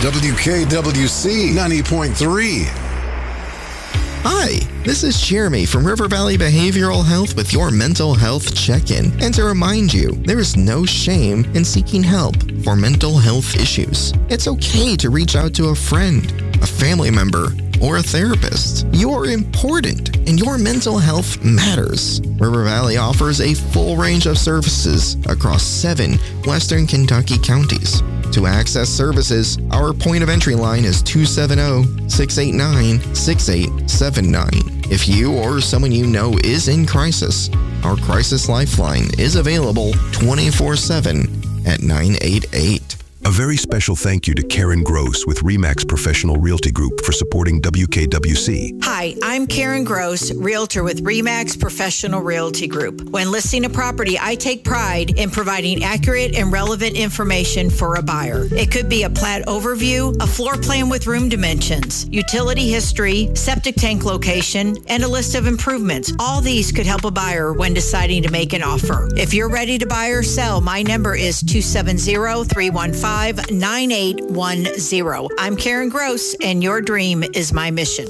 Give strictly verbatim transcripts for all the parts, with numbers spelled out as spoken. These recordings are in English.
W K W C ninety point three. Hi, this is Jeremy from River Valley Behavioral Health with your mental health check-in. And to remind you, there is no shame in seeking help for mental health issues. It's okay to reach out to a friend, a family member, or a therapist. You're important and your mental health matters. River Valley offers a full range of services across seven Western Kentucky counties. To access services, our point of entry line is two seven zero, six eight nine, six eight seven nine. If you or someone you know is in crisis, our Crisis Lifeline is available twenty-four seven at nine eight eight. A very special thank you to Karen Gross with RE/MAX Professional Realty Group for supporting W K W C. Hi, I'm Karen Gross, Realtor with RE/MAX Professional Realty Group. When listing a property, I take pride in providing accurate and relevant information for a buyer. It could be a plat overview, a floor plan with room dimensions, utility history, septic tank location, and a list of improvements. All these could help a buyer when deciding to make an offer. If you're ready to buy or sell, my number is two seven zero, three one five, nine eight one zero. I'm Karen Gross, and your dream is my mission.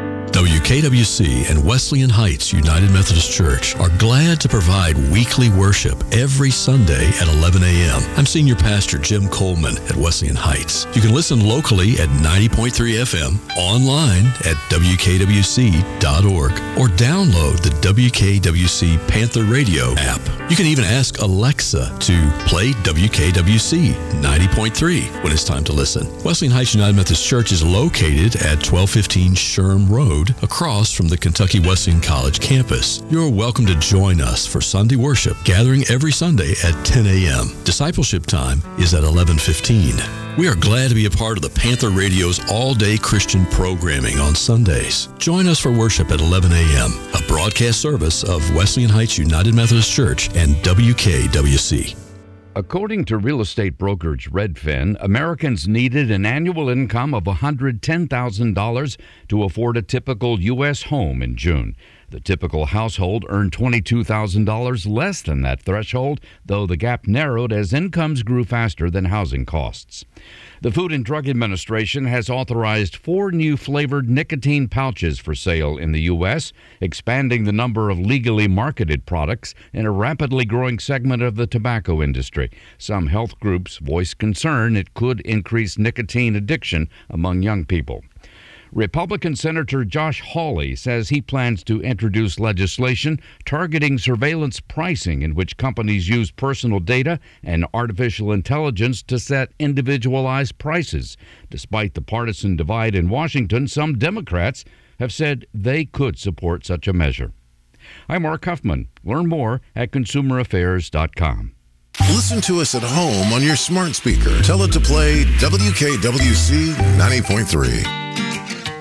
W K W C and Wesleyan Heights United Methodist Church are glad to provide weekly worship every Sunday at eleven a.m. I'm Senior Pastor Jim Coleman at Wesleyan Heights. You can listen locally at ninety point three F M, online at W K W C dot org, or download the W K W C Panther Radio app. You can even ask Alexa to play W K W C ninety point three when it's time to listen. Wesleyan Heights United Methodist Church is located at twelve fifteen Sherm Road, across from the Kentucky Wesleyan College campus. You're welcome to join us for Sunday worship, gathering every Sunday at ten a.m. Discipleship time is at eleven fifteen. We are glad to be a part of the Panther Radio's all-day Christian programming on Sundays. Join us for worship at eleven a.m., a broadcast service of Wesleyan Heights United Methodist Church and W K W C. According to real estate brokerage Redfin, Americans needed an annual income of one hundred ten thousand dollars to afford a typical U S home in June. The typical household earned twenty-two thousand dollars less than that threshold, though the gap narrowed as incomes grew faster than housing costs. The Food and Drug Administration has authorized four new flavored nicotine pouches for sale in the U S, expanding the number of legally marketed products in a rapidly growing segment of the tobacco industry. Some health groups voice concern it could increase nicotine addiction among young people. Republican Senator Josh Hawley says he plans to introduce legislation targeting surveillance pricing in which companies use personal data and artificial intelligence to set individualized prices. Despite the partisan divide in Washington, some Democrats have said they could support such a measure. I'm Mark Huffman. Learn more at consumer affairs dot com. Listen to us at home on your smart speaker. Tell it to play W K W C ninety point three.